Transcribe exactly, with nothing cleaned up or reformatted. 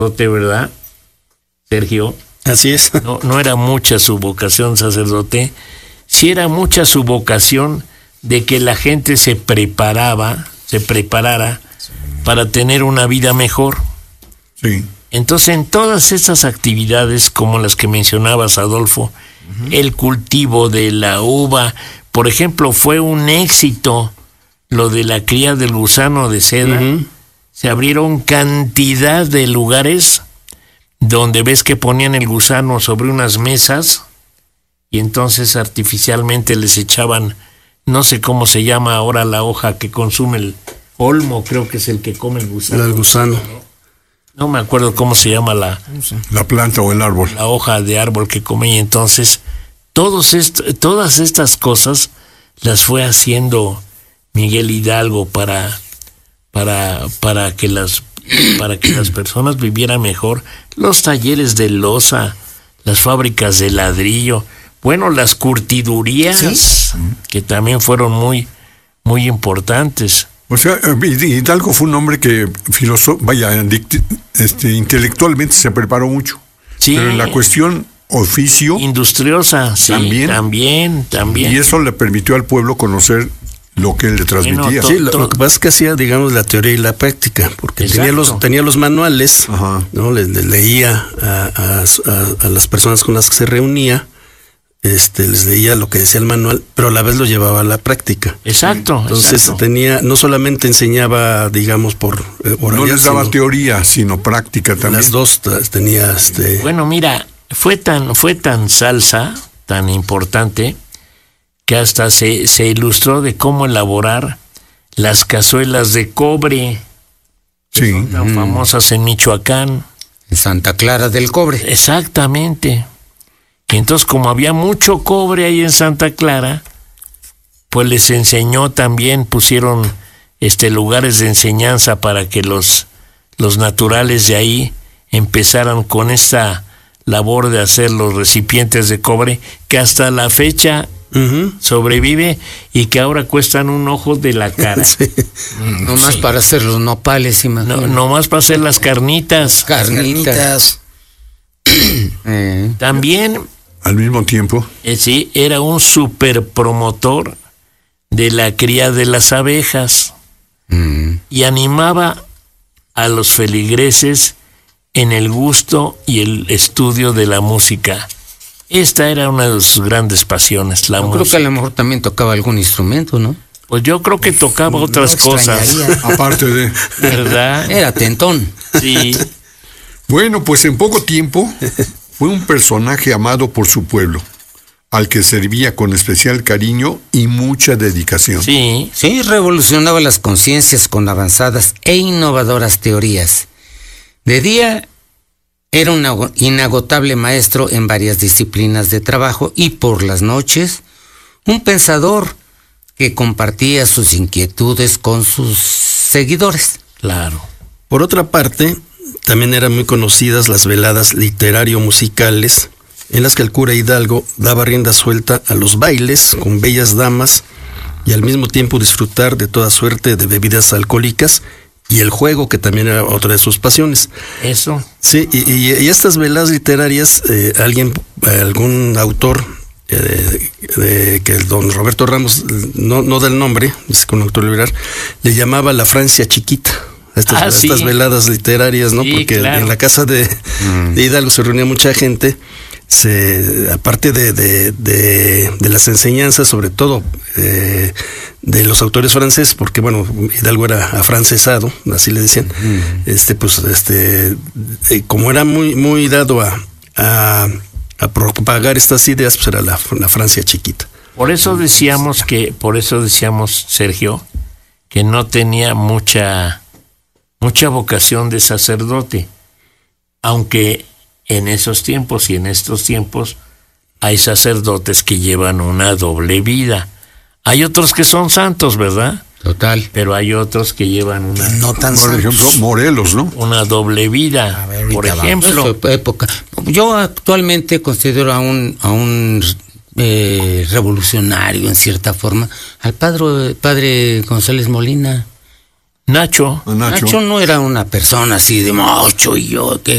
sacerdote, ¿verdad, Sergio? Así es. No, no era mucha su vocación sacerdote, sí era mucha su vocación de que la gente se preparaba, se preparara para tener una vida mejor. Sí. Entonces, en todas estas actividades, como las que mencionabas, Adolfo, uh-huh. el cultivo de la uva, por ejemplo, fue un éxito lo de la cría del gusano de seda. Uh-huh. Se abrieron cantidad de lugares donde ves que ponían el gusano sobre unas mesas y entonces artificialmente les echaban, no sé cómo se llama ahora la hoja que consume el olmo, creo que es el que come el gusano. El gusano. No me acuerdo cómo se llama la... La planta o el árbol. La hoja de árbol que come, y entonces todos est- todas estas cosas las fue haciendo Miguel Hidalgo para, para, para que las... para que las personas vivieran mejor, los talleres de loza, las fábricas de ladrillo, bueno, las curtidurías, ¿sí? que también fueron muy, muy importantes. O sea, Hidalgo fue un hombre que filosó, vaya, este, intelectualmente se preparó mucho. Sí. Pero en la cuestión oficio... Industriosa, sí, también, también, también. Y eso le permitió al pueblo conocer lo que él le transmitía. Bueno, to, sí, lo, lo que pasa es que hacía, digamos, la teoría y la práctica, porque tenía los, tenía los manuales, ajá. ¿no? Le, le leía a, a, a, a las personas con las que se reunía, este, les leía lo que decía el manual, pero a la vez lo llevaba a la práctica. Exacto. Entonces exacto. tenía, no solamente enseñaba, digamos, por eh, no les daba sino, teoría, sino práctica también. Las dos tenía, este. Bueno, mira, fue tan, fue tan salsa, tan importante, que hasta se, se ilustró de cómo elaborar las cazuelas de cobre, que sí. son tan mm. famosas en Michoacán. En Santa Clara del Cobre. Exactamente. Y entonces, como había mucho cobre ahí en Santa Clara, pues les enseñó también, pusieron este lugares de enseñanza para que los, los naturales de ahí empezaran con esta labor de hacer los recipientes de cobre, que hasta la fecha uh-huh. sobrevive y que ahora cuestan un ojo de la cara. Sí. Mm, no más sí. para hacer los nopales, imagínate. No, no más para hacer las carnitas. Carnitas. eh. También... Al mismo tiempo. Eh, sí, era un super promotor de la cría de las abejas mm. y animaba a los feligreses en el gusto y el estudio de la música. Esta era una de sus grandes pasiones, la yo música. Creo que a lo mejor también tocaba algún instrumento, ¿no? Pues yo creo que tocaba no, otras no cosas. Aparte de... ¿Verdad? Era tentón. Sí. Bueno, pues en poco tiempo fue un personaje amado por su pueblo, al que servía con especial cariño y mucha dedicación. Sí. Sí, revolucionaba las conciencias con avanzadas e innovadoras teorías. De día era un inagotable maestro en varias disciplinas de trabajo y por las noches un pensador que compartía sus inquietudes con sus seguidores. Claro. Por otra parte, también eran muy conocidas las veladas literario-musicales, en las que el cura Hidalgo daba rienda suelta a los bailes con bellas damas y al mismo tiempo disfrutar de toda suerte de bebidas alcohólicas y el juego, que también era otra de sus pasiones. Eso. Sí, y, y, y estas veladas literarias, eh, alguien, algún autor, eh, de, que el don Roberto Ramos no, no da el nombre, es con autor liberal, le llamaba la Francia chiquita. Estas, ah, sí. estas veladas literarias, ¿no? Sí, porque claro. en la casa de, mm. de Hidalgo se reunía mucha gente. Se, aparte de, de, de, de las enseñanzas, sobre todo eh, de los autores franceses, porque bueno, Hidalgo era afrancesado, así le decían, mm. este, pues, este, eh, como era muy, muy dado a, a, a propagar estas ideas, pues era la, la Francia chiquita. Por eso decíamos que, por eso decíamos, Sergio, que no tenía mucha mucha vocación de sacerdote, aunque en esos tiempos y en estos tiempos hay sacerdotes que llevan una doble vida. Hay otros que son santos, ¿verdad? Total. Pero hay otros que llevan una... No tan Por ejemplo, santos. Morelos, ¿no? Una doble vida. A ver, por ejemplo. Época. Yo actualmente considero a un, a un eh, revolucionario, en cierta forma, al padre, padre González Molina. Nacho. Nacho. Nacho no era una persona así de mocho y yo que